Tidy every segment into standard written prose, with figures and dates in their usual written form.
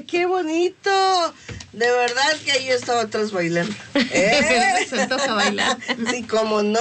¡Qué bonito! De verdad que yo estaba atrás bailando. Se antoja bailar. Sí, cómo no.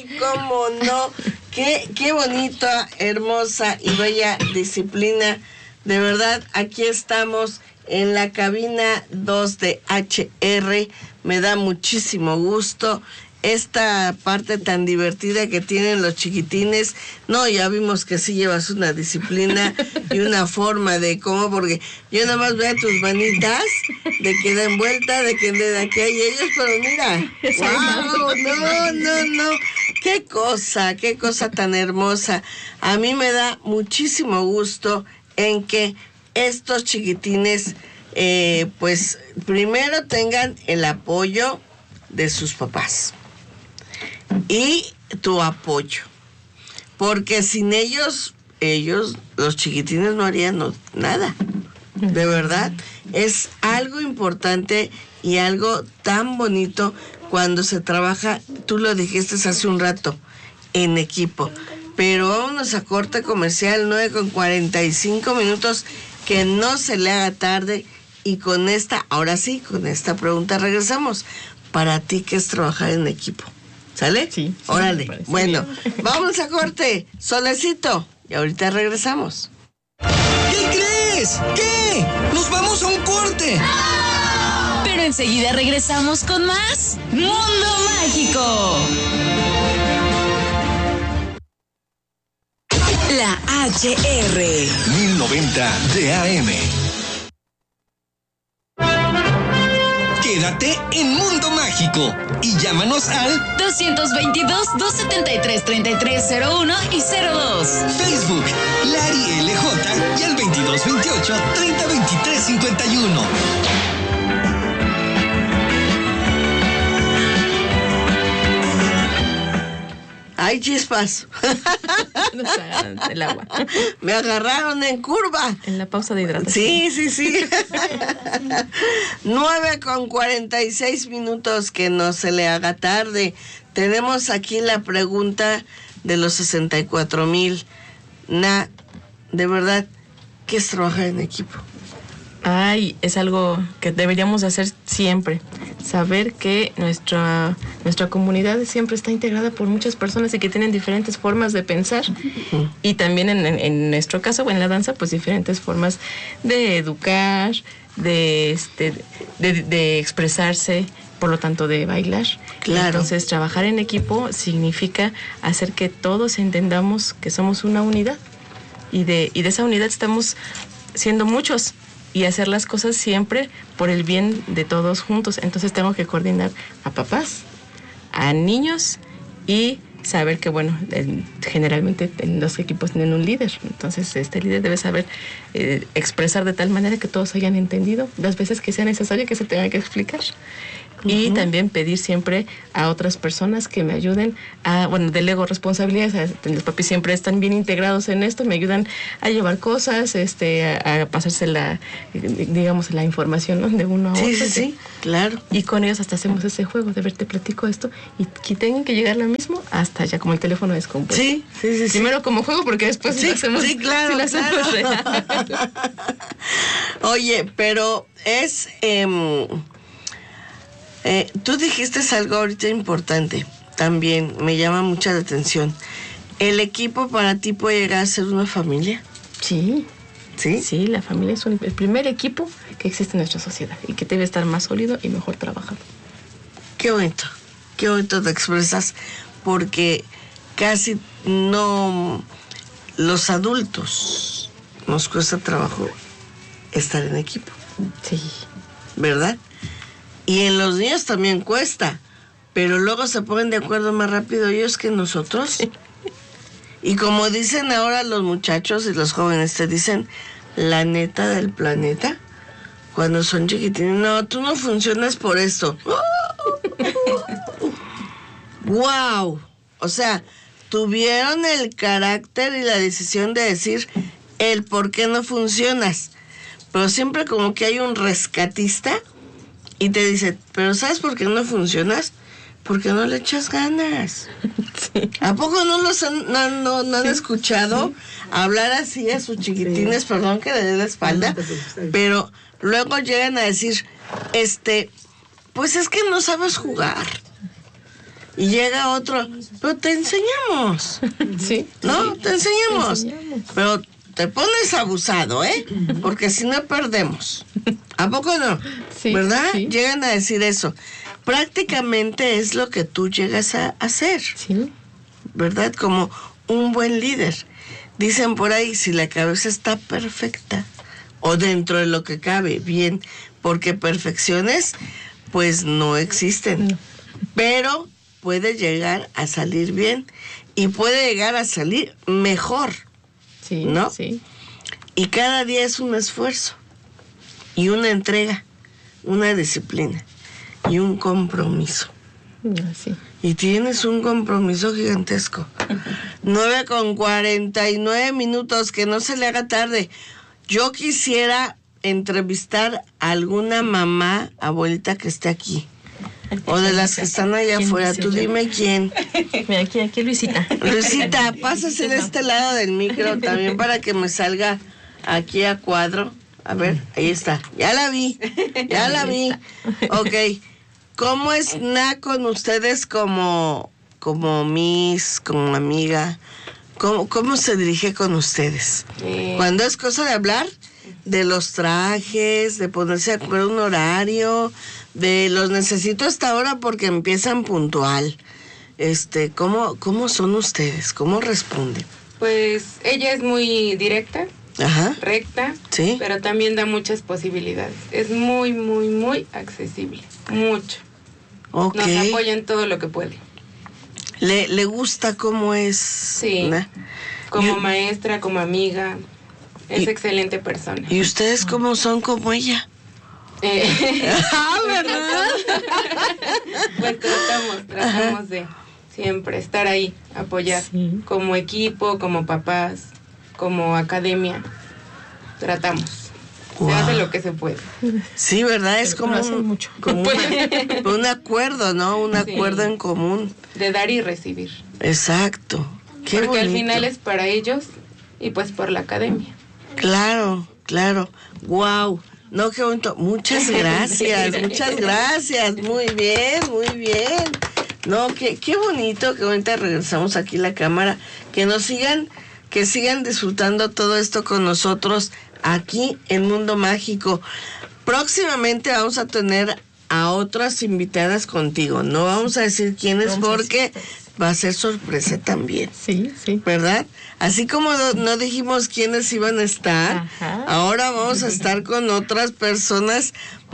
Qué bonita, hermosa y bella disciplina. De verdad, aquí estamos en la cabina 2 de HR. Me da muchísimo gusto esta parte tan divertida que tienen los chiquitines. No, ya vimos que sí llevas una disciplina y una forma de cómo, porque yo nada más veo tus manitas de que den vuelta, de que den aquí y ellos, pero mira, wow, no, qué cosa tan hermosa. A mí me da muchísimo gusto en que estos chiquitines pues primero tengan el apoyo de sus papás y tu apoyo, porque sin ellos, los chiquitines no harían nada. De verdad, es algo importante y algo tan bonito cuando se trabaja, tú lo dijiste hace un rato, en equipo. Pero vámonos a corte comercial, 9:45, que no se le haga tarde, y con esta pregunta regresamos. Para ti, ¿qué es trabajar en equipo? ¿Sale? Sí. Órale. Bueno, vamos a corte, Solecito, y ahorita regresamos. ¿Qué crees? ¿Qué? ¡Nos vamos a un corte! Pero enseguida regresamos con más Mundo Mágico. La HR 1090 de AM. Quédate en Mundo Mágico y llámanos al 222-273-3301 y 02. Facebook, Lari LJ, y al 2228-302351. ¡Ay, chispas! Nos agarran el agua. Me agarraron en curva. En la pausa de hidratación. Sí. 9:46, que no se le haga tarde. Tenemos aquí la pregunta de los 64,000. De verdad, ¿qué es trabajar en equipo? Ay, es algo que deberíamos hacer siempre. Saber que nuestra comunidad siempre está integrada por muchas personas y que tienen diferentes formas de pensar. Uh-huh. Y también en nuestro caso, o en la danza, pues diferentes formas de educar, de expresarse, por lo tanto de bailar. Claro. Entonces, trabajar en equipo significa hacer que todos entendamos que somos una unidad. Y de esa unidad estamos siendo muchos. Y hacer las cosas siempre por el bien de todos juntos. Entonces tengo que coordinar a papás, a niños y saber que, bueno, generalmente en los equipos tienen un líder. Entonces este líder debe saber expresar de tal manera que todos hayan entendido las veces que sea necesario que se tenga que explicar. Uh-huh. Y también pedir siempre a otras personas que me ayuden delego responsabilidades. Los papis siempre están bien integrados en esto, me ayudan a llevar cosas, a pasarse la información, ¿no? De uno a otro. Sí, claro. Y con ellos hasta hacemos ese juego de ver, te platico esto y que tengan que llegar lo mismo hasta ya como el teléfono descompuesto. Sí. Primero como juego, porque después lo hacemos. Sí, claro. Lo hacemos real. Oye, pero es... tú dijiste algo ahorita importante, también me llama mucha la atención. ¿El equipo para ti puede llegar a ser una familia? Sí. ¿Sí? Sí, la familia es el primer equipo que existe en nuestra sociedad y que debe estar más sólido y mejor trabajado. Qué bonito te expresas, porque casi no, los adultos nos cuesta trabajo estar en equipo. Sí. ¿Verdad? Y en los niños también cuesta, pero luego se ponen de acuerdo más rápido ellos que nosotros. Sí. Y como dicen ahora los muchachos y los jóvenes, te dicen la neta del planeta, cuando son chiquitines, no, tú no funcionas por esto. ¡Wow! O sea, tuvieron el carácter y la decisión de decir el por qué no funcionas. Pero siempre como que hay un rescatista y te dice, pero ¿sabes por qué no funcionas? porque no le echas ganas. Sí. ¿A poco no los han escuchado hablar así a sus chiquitines? Perdón que le dé la espalda, pero luego llegan a decir, pues es que no sabes jugar. Y llega otro, pero te enseñamos. Sí. ¿No? Te enseñamos. Pero te pones abusado, porque si no perdemos. ¿A poco no? Sí, ¿verdad? sí. Llegan a decir eso. Prácticamente es lo que tú llegas a hacer, Sí. ¿verdad? Como un buen líder. Dicen por ahí, si la cabeza está perfecta, o dentro de lo que cabe, bien, porque perfecciones, pues no existen. No. Pero puede llegar a salir bien y puede llegar a salir mejor. Sí. ¿No? Sí. Y cada día es un esfuerzo y una entrega, una disciplina y un compromiso. Así. Y tienes un compromiso gigantesco. 9:49, que no se le haga tarde. Yo quisiera entrevistar a alguna mamá, abuelita que esté aquí. O de las que están allá ¿Quién afuera. dice Tú yo? dime quién. Mira, aquí Luisita. Luisita, pásase de este lado del micro también para que me salga aquí a cuadro. A ver, ahí está. Ya la vi. Ok. ¿Cómo es Na con ustedes como Miss, como amiga? ¿Cómo se dirige con ustedes? Cuando es cosa de hablar de los trajes, de ponerse de acuerdo un horario, de los necesito hasta ahora porque empiezan puntual. ¿Cómo son ustedes? ¿Cómo responden? Pues ella es muy directa, Ajá. recta, Sí. pero también da muchas posibilidades. Es muy, muy, muy accesible. Mucho. Ok. Nos apoya en todo lo que puede. ¿Le gusta cómo es? Sí. Na? Como Y- maestra, como amiga. Es Y- excelente persona. ¿Y ustedes cómo son como ella? Ah, ¿verdad? Pues tratamos de siempre estar ahí, apoyar. Sí. Como equipo, como papás, como academia. Tratamos. Guau. Se hace lo que se puede. Sí, ¿verdad? Es Pero como lo hacen mucho. como un acuerdo, ¿no? Un Sí. acuerdo en común. De dar y recibir. Exacto. Qué Porque al bonito. final es para ellos y pues por la academia. Claro. Wow. No, qué bonito. Muchas gracias. Muy bien. No, qué bonito que ahorita regresamos aquí a la cámara. Que sigan disfrutando todo esto con nosotros aquí en Mundo Mágico. Próximamente vamos a tener a otras invitadas contigo. No vamos a decir quiénes porque va a ser sorpresa también. Sí. ¿Verdad? Así como no dijimos quiénes iban a estar, Ajá. ahora vamos a estar con otras personas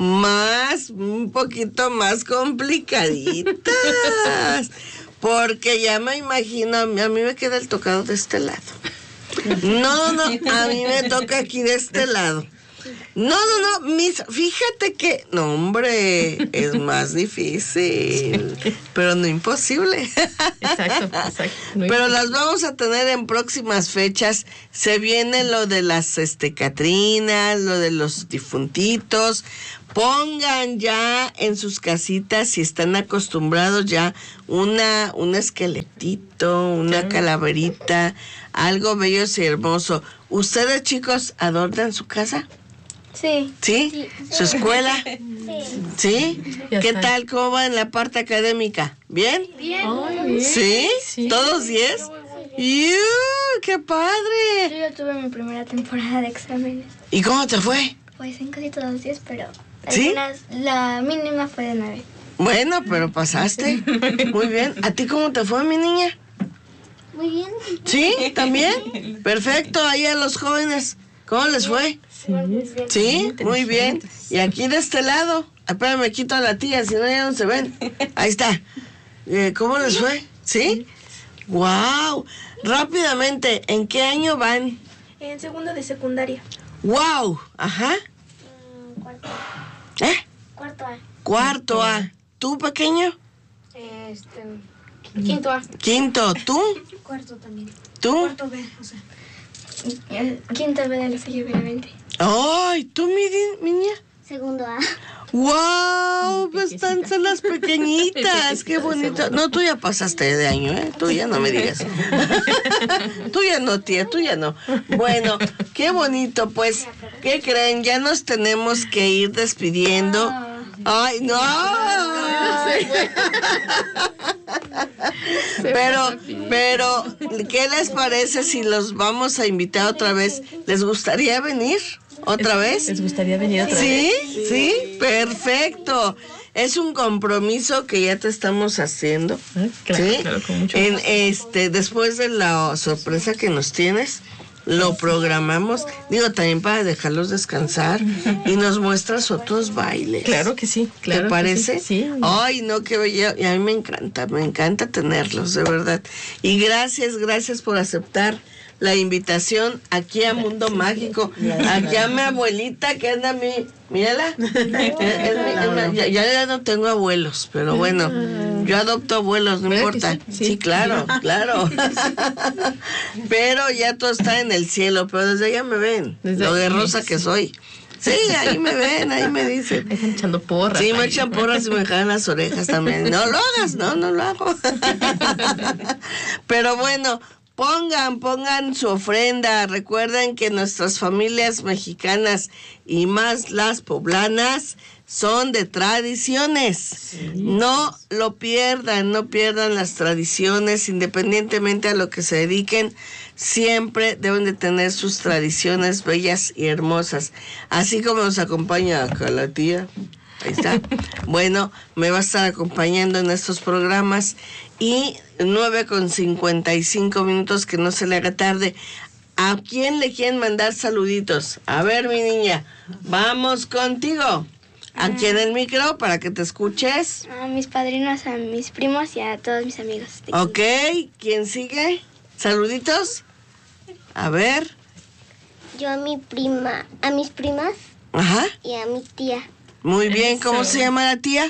un poquito más complicaditas. Porque ya me imagino, a mí me queda el tocado de este lado. No, a mí me toca aquí de este lado. No, fíjate que, no, hombre, es más difícil, pero no imposible. Exacto. No Pero importa. las vamos a tener en próximas fechas. Se viene lo de las Catrinas, lo de los difuntitos. Pongan ya en sus casitas, si están acostumbrados ya, un esqueletito, una calaverita, algo bello y hermoso. ¿Ustedes, chicos, adornan su casa? Sí. ¿Sí? ¿Su escuela? ¿Sí? Ya ¿Qué está. tal? ¿Cómo va en la parte académica? ¿Bien? Ay, bien. ¿Sí? Sí. ¿Todos 10? ¡Yu! ¡Qué Yo padre! ya tuve mi primera temporada de exámenes. ¿Y cómo te fue? Pues en casi todos los días, pero ¿Sí? la mínima fue de 9. Bueno, pero pasaste. Muy bien. ¿A ti cómo te fue, mi niña? Muy bien. ¿Sí? ¿También? Perfecto. Ahí a los jóvenes. ¿Cómo les fue? ¿Sí? Muy bien. Y aquí de este lado. Espérame, me quito a la tía, si no ya no se ven. Ahí está. ¿Cómo les fue? ¿Sí? ¡Wow! Rápidamente, ¿en qué año van? En segundo de secundaria. ¡Wow! Ajá. Cuarto. ¿Eh? Cuarto A. Cuarto A. ¿Tú, pequeño? Quinto A. Quinto. ¿Tú? Cuarto también. ¿Tú? Cuarto B, o sea. Quinto B de la Salle 20. ¡Ay! ¿Tú, mi niña? Segundo A. ¡Wow! Pues están las pequeñitas. ¡Qué bonito! No, tú ya pasaste de año, ¿eh? Tú ya no me digas. Tú ya no, tía, tú ya no. Bueno, qué bonito. Pues, ¿qué creen? Ya nos tenemos que ir despidiendo. ¡Ay, no! Pero, ¿qué les parece si los vamos a invitar otra vez? ¿Les gustaría venir otra vez? ¿Les gustaría venir otra vez? Sí, sí, perfecto. Es un compromiso que ya te estamos haciendo. Claro, ¿sí? claro, con mucho gusto. Después de la sorpresa que nos tienes, lo programamos, digo, también para dejarlos descansar y nos muestras otros bailes. Claro que sí, claro. ¿Te parece? Sí. Ay, no, qué bello. Y a mí me encanta tenerlos, de verdad. Y gracias por aceptar la invitación aquí a Mundo Mágico. Aquí a mi abuelita que anda a mí. Mírala. Ya no tengo abuelos, pero bueno, yo adopto abuelos, no importa. Sí, claro. Pero ya todo está en el cielo, pero desde allá me ven. Lo guerrosa que soy. Sí, ahí me ven, ahí me dicen. Me están echando porras. Sí, me echan porras y me jalan las orejas también. No lo hagas, no lo hago. Pero bueno, pongan su ofrenda. Recuerden que nuestras familias mexicanas y más las poblanas son de tradiciones. Sí. No lo pierdan, no pierdan las tradiciones, independientemente a lo que se dediquen. Siempre deben de tener sus tradiciones bellas y hermosas. Así como nos acompaña acá la tía. Ahí está. Bueno, me va a estar acompañando en estos programas. Y 9:55, que no se le haga tarde. ¿A quién le quieren mandar saluditos? A ver, mi niña, vamos contigo. Aquí en el micro para que te escuches. A mis padrinos, a mis primos y a todos mis amigos. Ok, ¿quién sigue? ¿Saluditos? A ver. Yo a mi prima, a mis primas. Ajá. Y a mi tía. Muy bien, ¿cómo se llama la tía?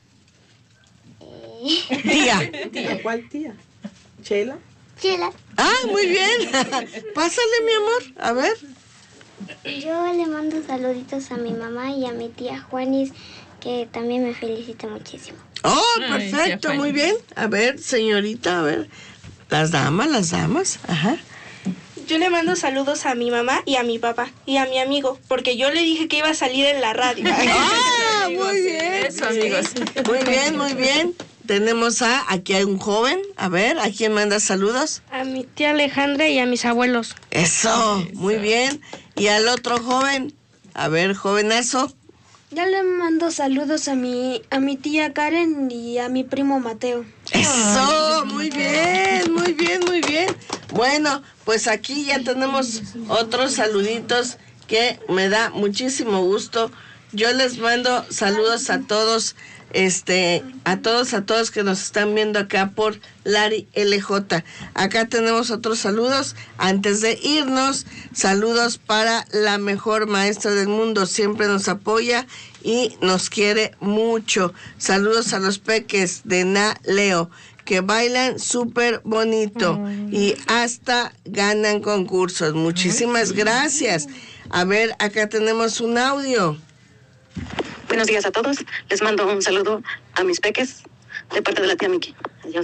Tía. ¿Cuál tía? ¿Chela? Chela. Ah, muy bien. Pásale, mi amor. A ver. Yo le mando saluditos a mi mamá y a mi tía Juanis, que también me felicita muchísimo. Oh, perfecto, muy bien. A ver, señorita, a ver. Las damas. Ajá. Yo le mando saludos a mi mamá y a mi papá y a mi amigo, porque yo le dije que iba a salir en la radio. ¡Ah, muy bien! Eso, amigos. Muy bien. Tenemos aquí hay un joven. A ver, ¿a quién manda saludos? A mi tía Alejandra y a mis abuelos. Eso, muy bien. ¿Y al otro joven? A ver, jovenazo. Ya le mando saludos a mi tía Karen y a mi primo Mateo. Eso, muy bien. Bueno, pues aquí ya tenemos otros saluditos que me da muchísimo gusto. Yo les mando saludos a todos, a todos que nos están viendo acá por Lari LJ. Acá tenemos otros saludos. Antes de irnos, saludos para la mejor maestra del mundo. Siempre nos apoya y nos quiere mucho. Saludos a los peques de Leo, que bailan súper bonito y hasta ganan concursos. Muchísimas gracias. A ver, acá tenemos un audio. Buenos días a todos. Les mando un saludo a mis peques de parte de la tía Miki. Adiós.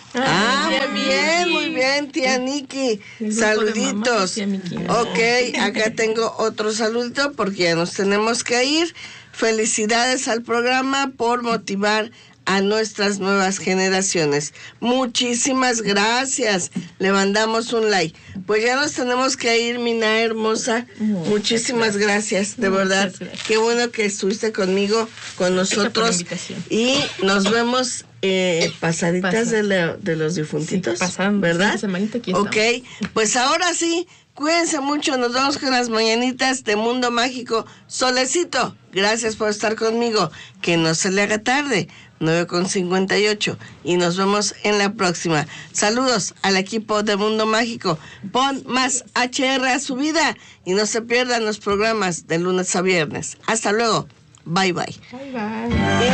Muy bien, tía Niki. Saluditos. Ok, acá tengo otro saludito porque ya nos tenemos que ir. Felicidades al programa por motivar a nuestras nuevas generaciones. Muchísimas gracias. Le mandamos un like. Pues ya nos tenemos que ir, Mina hermosa. Muchísimas gracias, de verdad. Qué bueno que estuviste conmigo, con nosotros. Y nos vemos pasaditas de los difuntitos. Sí, ¿verdad? Ok, pues ahora sí. Cuídense mucho, nos vemos con las mañanitas de Mundo Mágico. Solecito, gracias por estar conmigo. Que no se le haga tarde. 9:58 y nos vemos en la próxima. Saludos al equipo de Mundo Mágico. Pon más HR a su vida y no se pierdan los programas de lunes a viernes. Hasta luego. Bye. Bye.